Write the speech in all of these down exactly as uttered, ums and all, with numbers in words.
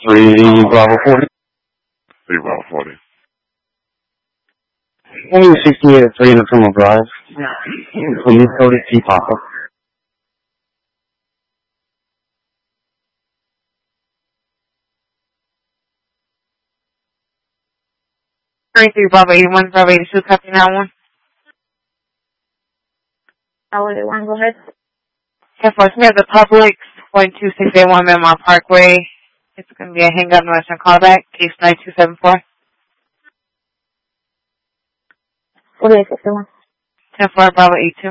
Three Bravo forty. Three Bravo forty. Only sixty-eight at three in the Terminal Drive. Police code is T Papa. Three Bravo eighty-one, Bravo eighty-two, copy that one. Bravo eighty-one, go ahead. ten four, we have the Publix, one two six eight one Miramar Parkway. It's going to be a hang-up notice and callback, case nine two seven four. forty-eight sixty-one. ten four, Bravo eighty-two.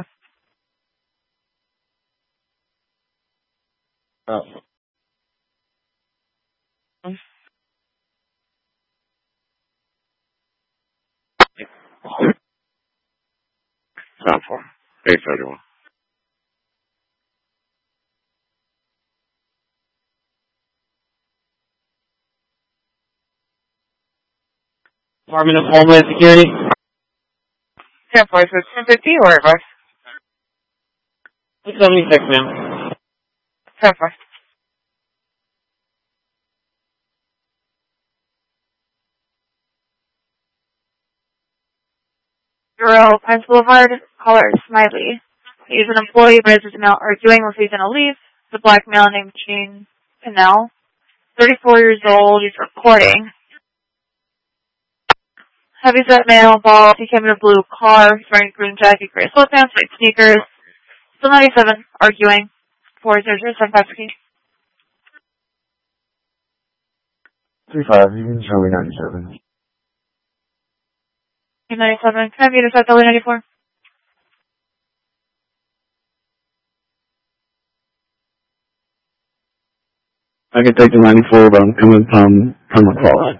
Oh. Time for eight thirty-one. Department of Homeland Security. ten four, so it's ten fifty or reverse? two seventy-six, ma'am. ten four. Burrell, Pines Boulevard, caller Smiley. He's an employee, but is now arguing with seasonal leave. The black male named Gene Pinnell, thirty-four years old. He's recording. Heavyset male, bald. He came in a blue car. He's wearing a green jacket, gray sweatpants, white sneakers. Still ninety-seven, arguing. four zero zero seven five three. three five, you can show me ninety-seven. ninety-seven, can I be intercept W ninety-four? I can take the ninety-four, but I'm coming from, from across.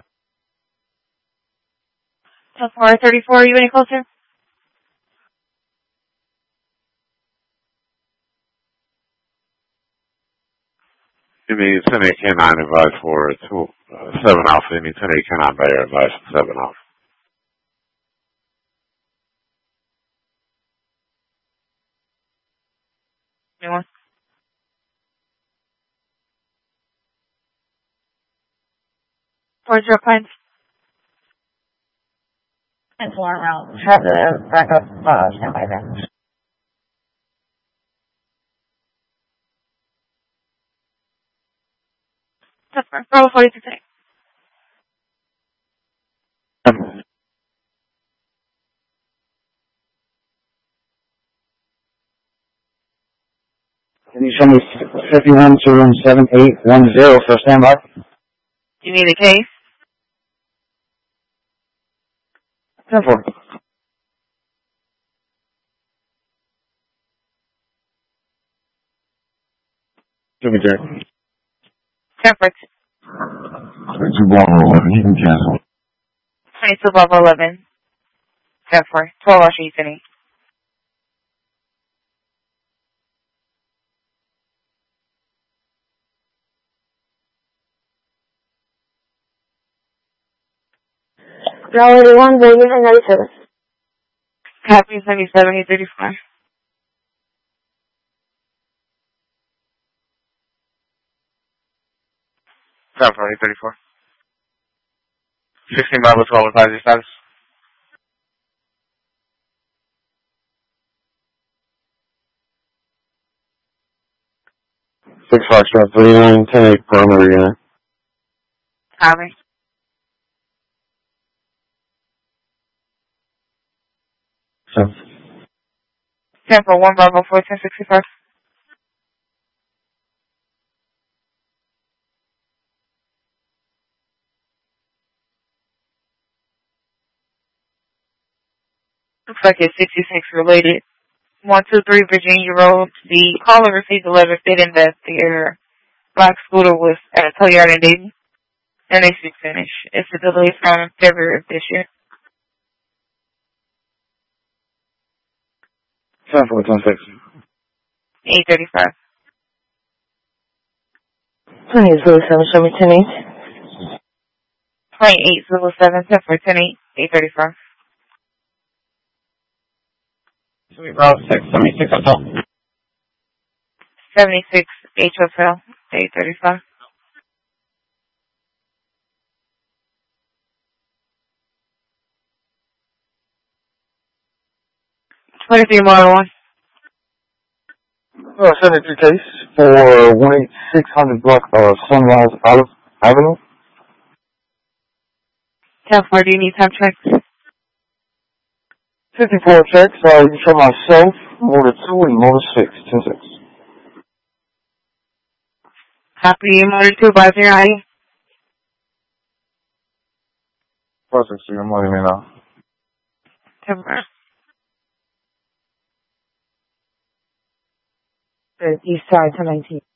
ten four thirty-four, are you any closer? You need ten eight K nine advice for two, uh, seven Alpha. You need ten eight K nine Bayer advice for seven Alpha. Anyone? Four zero Pines. And four around. Have the backup, uh, standby there. ten four, Bravo forty-six. Can you show me fifty-one two one seven eight one zero for standby? You need a case? ten four. Give me Jack. ten four. twenty-two Bravo eleven, you can cancel. twenty-two Bravo eleven. ten four. twelve Washington. Bravo eighty-one, Baby ninety-seven. Copy seventy-seven, eight thirty-four. Time for eight thirty-four. sixteen Bravo twelve advisory status. six Foxtrot three nine ten eight perimeter unit. Copy. So, ten four, one Bravo fourteen sixty-five. Looks like it's sixty-six related. one two three Virginia Road. The caller received a letter stating that their black scooter was at a tow yard in Dayton, and they should finish. It's a delay from February of this year. ten four twenty-six. eight thirty-five. twenty-eight zero seven, show me ten eight. twenty-eight zero seven, ten four ten eight, eight thirty-five. Sweet Bravo six, seventy-six Hotel. seventy-six H F L, eight thirty-five. twenty-three Motor one. Uh, seventy-three case for one eight six hundred block, uh, Sunrise Olive Avenue. ten four, do you need time checks? fifty-four checks, uh, you show myself, Motor two and Motor six, ten six. Copy, Motor two, by zero I D. Perfect, so you're money, man, now. ten four. East side, ten nineteen.